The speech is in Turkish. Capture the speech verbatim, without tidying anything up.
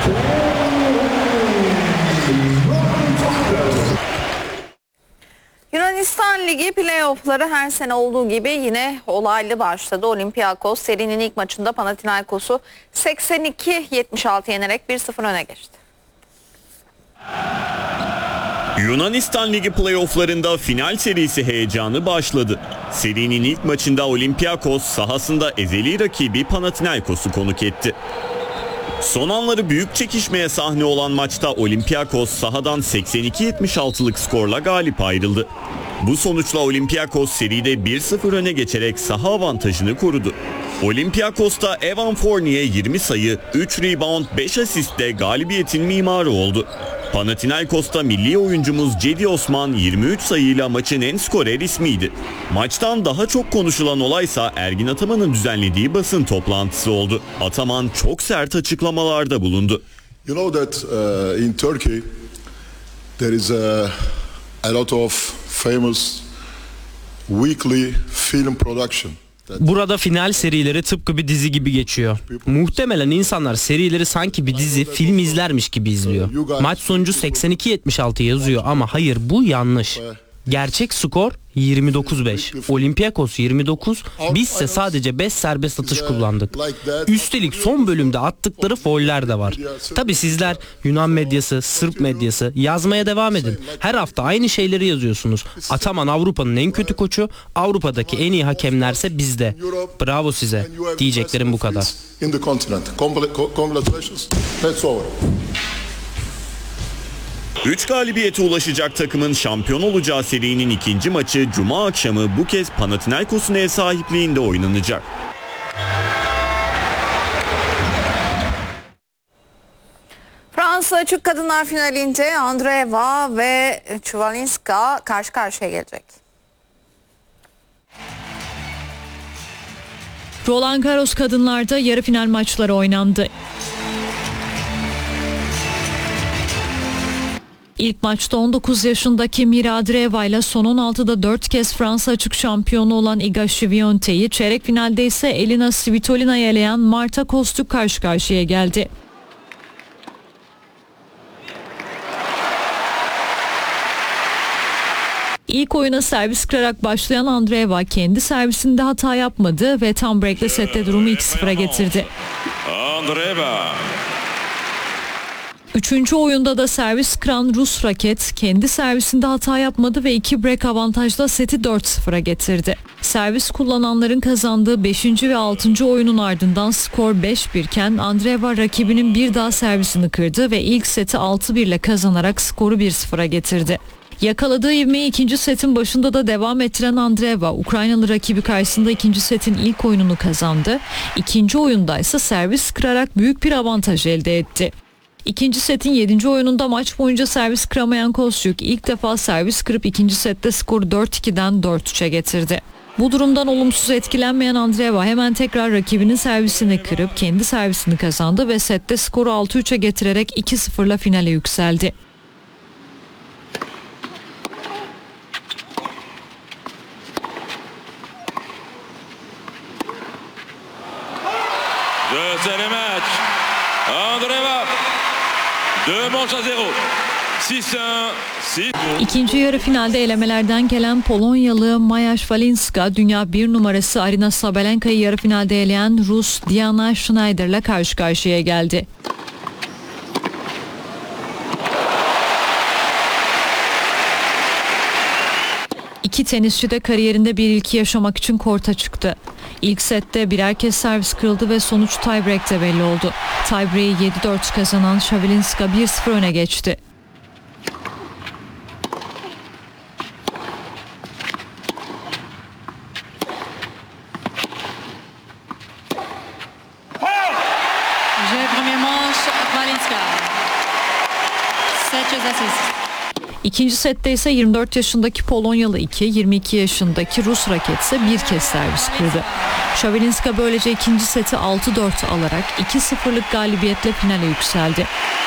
Yunanistan Ligi playoff'ları her sene olduğu gibi yine olaylı başladı. Olympiakos serinin ilk maçında Panathinaikos'u seksen iki yetmiş altı yenerek bir sıfır öne geçti. Yunanistan Ligi playoff'larında final serisi heyecanı başladı. Serinin ilk maçında Olympiakos sahasında ezeli rakibi Panathinaikos'u konuk etti. Son anları büyük çekişmeye sahne olan maçta Olympiakos sahadan seksen iki yetmiş altılık skorla galip ayrıldı. Bu sonuçla Olympiakos seride bir sıfır öne geçerek saha avantajını korudu. Olympiakos'ta Evan Fournier yirmi sayı, üç rebound, beş asistle galibiyetin mimarı oldu. Panathinaikos'ta milli oyuncumuz Cedi Osman yirmi üç sayıyla maçın en skorer ismiydi. Maçtan daha çok konuşulan olaysa Ergin Ataman'ın düzenlediği basın toplantısı oldu. Ataman çok sert açıklamalarda bulundu. You know that uh, in Turkey there is a, a lot of famous weekly film production. Burada final serileri tıpkı bir dizi gibi geçiyor. Muhtemelen insanlar serileri sanki bir dizi, film izlermiş gibi izliyor. Maç sonucu seksen iki yetmiş altı yazıyor ama hayır, bu yanlış. Gerçek skor yirmi dokuz beş. Olympiakos yirmi dokuz, bizse sadece beş serbest atış kullandık. Üstelik son bölümde attıkları fauller de var. Tabii sizler Yunan medyası, Sırp medyası yazmaya devam edin. Her hafta aynı şeyleri yazıyorsunuz. Ataman Avrupa'nın en kötü koçu, Avrupa'daki en iyi hakemlerse bizde. Bravo size. Diyeceklerim bu kadar. üç galibiyete ulaşacak takımın şampiyon olacağı serinin ikinci maçı Cuma akşamı bu kez Panathinaikos'un ev sahipliğinde oynanacak. Fransa Açık Kadınlar finalinde Andreeva ve Chvalinska karşı karşıya gelecek. Roland Garros kadınlarda yarı final maçları oynandı. İlk maçta on dokuz yaşındaki Mira Andreeva ile son on altıda dört kez Fransa açık şampiyonu olan Iga Świątek'i, çeyrek finalde ise Elina Svitolina'yı eleyen Marta Kostyuk karşı karşıya geldi. İlk oyuna servis kırarak başlayan Andreeva kendi servisinde hata yapmadı ve tam break'le sette durumu iki sıfıra getirdi. Andreeva. Üçüncü oyunda da servis kıran Rus raket kendi servisinde hata yapmadı ve iki break avantajla seti dört sıfıra getirdi. Servis kullananların kazandığı beşinci ve altıncı oyunun ardından skor beş bir iken Andreeva rakibinin bir daha servisini kırdı ve ilk seti altı bir ile kazanarak skoru bir sıfıra getirdi. Yakaladığı ivmeyi ikinci setin başında da devam ettiren Andreeva, Ukraynalı rakibi karşısında ikinci setin ilk oyununu kazandı. İkinci oyunda ise servis kırarak büyük bir avantaj elde etti. İkinci setin yedinci oyununda maç boyunca servis kıramayan Kostyuk ilk defa servis kırıp ikinci sette skoru dört ikiden dört üçe getirdi. Bu durumdan olumsuz etkilenmeyen Andreeva hemen tekrar rakibinin servisini kırıp kendi servisini kazandı ve sette skoru altı üçe getirerek iki sıfırla finale yükseldi. Deuxième match. Andreeva. Deux manches à zéro. six un. İkinci yarı finalde elemelerden gelen Polonyalı Maja Świątek, dünya bir numarası Aryna Sabalenka'yı yarı finalde eleyen Rus Diana Schneider'la karşı karşıya geldi. İki tenisçi de kariyerinde bir ilki yaşamak için korta çıktı. İlk sette birer kez servis kırıldı ve sonuç tiebreak'te belli oldu. Tiebreak'i yedi dört kazanan Świątek bir sıfır öne geçti. İkinci sette ise yirmi dört yaşındaki Polonyalı iki, yirmi iki yaşındaki Rus raket ise bir kez servis kırdı. Świątek böylece ikinci seti altı dört alarak iki sıfırlık galibiyetle finale yükseldi.